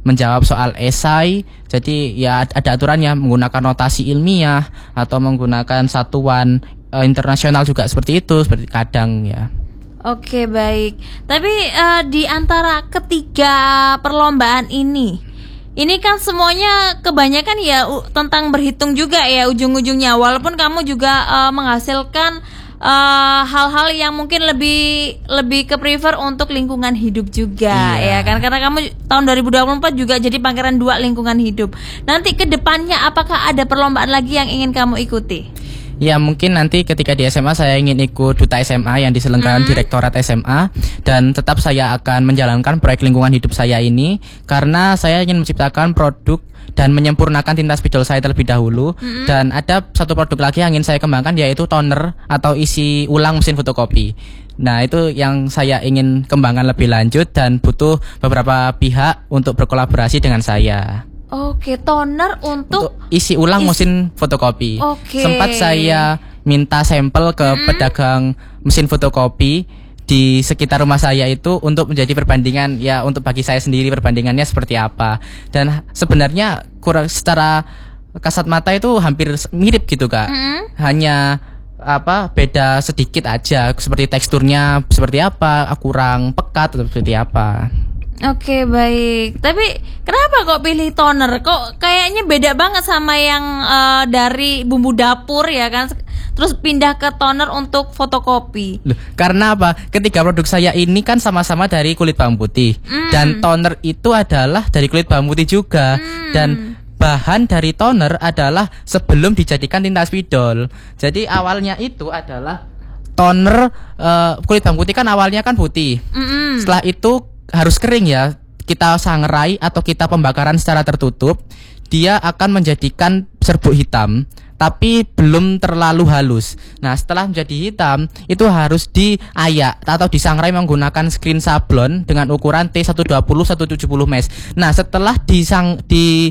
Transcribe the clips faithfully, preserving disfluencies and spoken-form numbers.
menjawab soal esai. Jadi ya ada aturannya, menggunakan notasi ilmiah atau menggunakan satuan uh, internasional juga seperti itu, seperti kadang ya. Oke, baik. Tapi uh, di antara ketiga perlombaan ini, ini kan semuanya kebanyakan ya uh, tentang berhitung juga ya ujung-ujungnya. Walaupun kamu juga uh, menghasilkan uh, hal-hal yang mungkin lebih lebih ke prefer untuk lingkungan hidup juga, iya. ya kan? Karena kamu tahun dua ribu dua puluh empat juga jadi pangeran dua lingkungan hidup. Nanti ke depannya apakah ada perlombaan lagi yang ingin kamu ikuti? Ya mungkin nanti ketika di S M A saya ingin ikut Duta S M A yang diselenggarakan hmm. Direktorat S M A, dan tetap saya akan menjalankan proyek lingkungan hidup saya ini karena saya ingin menciptakan produk dan menyempurnakan tinta spidol saya terlebih dahulu. hmm. Dan ada satu produk lagi yang ingin saya kembangkan, yaitu toner atau isi ulang mesin fotokopi. Nah itu yang saya ingin kembangkan lebih lanjut dan butuh beberapa pihak untuk berkolaborasi dengan saya. Oke, toner untuk, untuk isi ulang isi... mesin fotokopi. Oke. Sempat saya minta sampel ke hmm. pedagang mesin fotokopi di sekitar rumah saya itu untuk menjadi perbandingan, ya untuk bagi saya sendiri perbandingannya seperti apa. Dan sebenarnya kurang, secara kasat mata itu hampir mirip gitu Kak. Hmm. Hanya apa beda sedikit aja, seperti teksturnya seperti apa, kurang pekat atau seperti apa. Oke, baik. Tapi kenapa kok pilih toner? Kok kayaknya beda banget sama yang uh, dari bumbu dapur ya kan? Terus pindah ke toner untuk fotokopi. Loh, karena apa? Ketiga produk saya ini kan sama-sama dari kulit bawang putih. Mm. Dan toner itu adalah dari kulit bawang putih juga. Mm. Dan bahan dari toner adalah sebelum dijadikan tinta spidol. Jadi awalnya itu adalah toner uh, kulit bawang putih kan awalnya kan putih. Mm-mm. Setelah itu harus kering ya, kita sangrai atau kita pembakaran secara tertutup, dia akan menjadikan serbuk hitam tapi belum terlalu halus. Nah setelah menjadi hitam itu harus diayak atau disangrai menggunakan screen sablon dengan ukuran T seratus dua puluh sampai seratus tujuh puluh mesh. Nah setelah disang di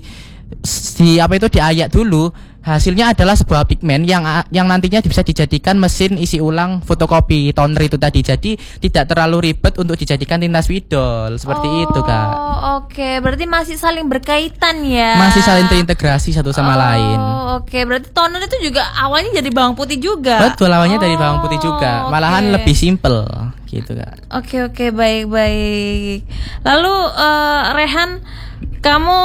di apa itu diayak dulu, hasilnya adalah sebuah pigmen yang yang nantinya bisa dijadikan mesin isi ulang fotokopi toner itu tadi. Jadi tidak terlalu ribet untuk dijadikan tinta spidol seperti oh, itu Kak. Oke, okay. Berarti masih saling berkaitan ya. Masih saling terintegrasi satu sama oh, lain. Oke, okay. Berarti toner itu juga awalnya dari bawang putih juga. Betul, awalnya oh, dari bawang putih juga. Malahan okay. lebih simple gitu Kak. Oke okay, oke okay. baik baik. Lalu uh, Rehan, kamu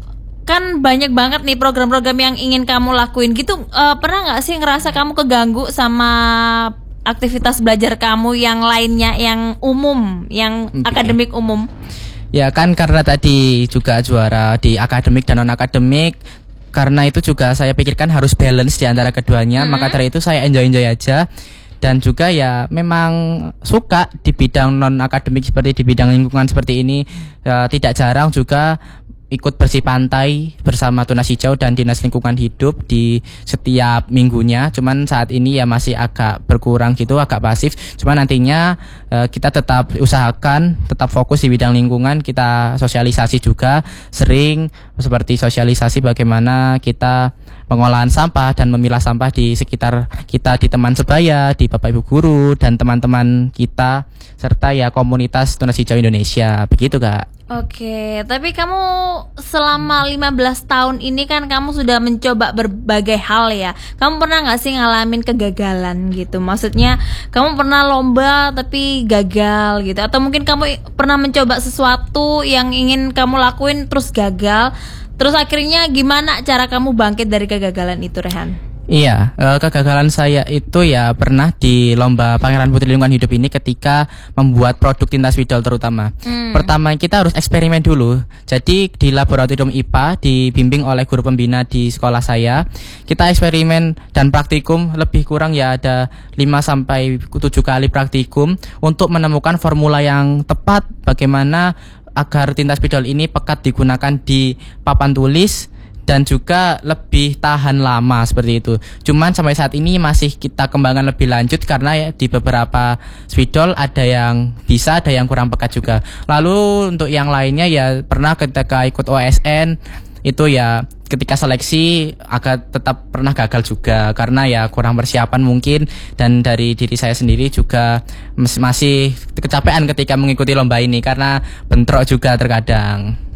kan banyak banget nih program-program yang ingin kamu lakuin gitu. Uh, pernah nggak sih ngerasa kamu keganggu sama aktivitas belajar kamu yang lainnya, yang umum, yang okay. akademik umum? Ya kan karena tadi juga juara di akademik dan non akademik, karena itu juga saya pikirkan harus balance di antara keduanya. Hmm. Maka dari itu saya enjoy-enjoy aja. Dan juga ya memang suka di bidang non akademik seperti di bidang lingkungan seperti ini. Ya, tidak jarang juga ikut bersih pantai bersama Tunas Hijau dan Dinas Lingkungan Hidup di setiap minggunya. Cuman saat ini ya masih agak berkurang gitu, agak pasif. Cuman nantinya uh, kita tetap usahakan tetap fokus di bidang lingkungan. Kita sosialisasi juga sering, seperti sosialisasi bagaimana kita pengolahan sampah dan memilah sampah di sekitar kita, di teman sebaya, di Bapak Ibu guru dan teman-teman kita, serta ya komunitas Tunas Hijau Indonesia. Begitu Kak. Oke, tapi kamu selama lima belas tahun ini kan kamu sudah mencoba berbagai hal ya. Kamu pernah gak sih ngalamin kegagalan gitu? Maksudnya kamu pernah lomba tapi gagal gitu? Atau mungkin kamu pernah mencoba sesuatu yang ingin kamu lakuin terus gagal? Terus akhirnya gimana cara kamu bangkit dari kegagalan itu, Rehan? Iya, kegagalan saya itu ya pernah di lomba Pangeran Putri Lingkungan Hidup ini ketika membuat produk tinta spidol terutama. Hmm. Pertama kita harus eksperimen dulu. Jadi di laboratorium I P A dibimbing oleh guru pembina di sekolah saya. Kita eksperimen dan praktikum lebih kurang ya ada lima sampai tujuh kali praktikum untuk menemukan formula yang tepat bagaimana agar tinta spidol ini pekat digunakan di papan tulis dan juga lebih tahan lama seperti itu. Cuman sampai saat ini masih kita kembangkan lebih lanjut karena ya di beberapa spidol ada yang bisa, ada yang kurang pekat juga. Lalu untuk yang lainnya ya pernah ketika ikut O S N itu ya ketika seleksi agak tetap pernah gagal juga karena ya kurang persiapan mungkin, dan dari diri saya sendiri juga masih kecapean ketika mengikuti lomba ini karena bentrok juga terkadang.